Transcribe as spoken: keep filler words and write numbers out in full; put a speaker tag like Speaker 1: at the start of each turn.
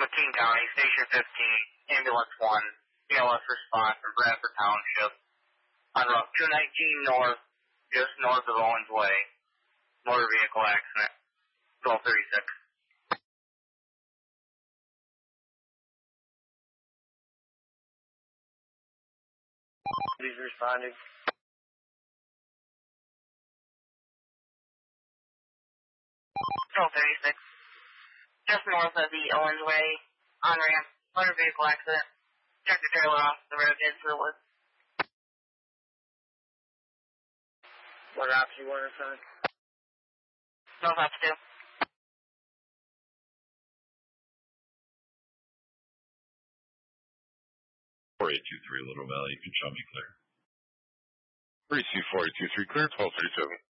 Speaker 1: McKean County, Station fifteen, Ambulance one, B L S response from Bradford Township on Route two nineteen North, just north of Owens Way. Motor vehicle accident, twelve thirty-six.
Speaker 2: Please responding.
Speaker 1: twelve thirty-six. Just north of the Owens Way on-ramp, motor vehicle accident. Tractor trailer off the road into the woods.
Speaker 2: What ops you want to sign?
Speaker 1: North ops two.
Speaker 3: four eight two three Little Valley, you can show me clear. three C four eight two three clear, twelve thirty-seven.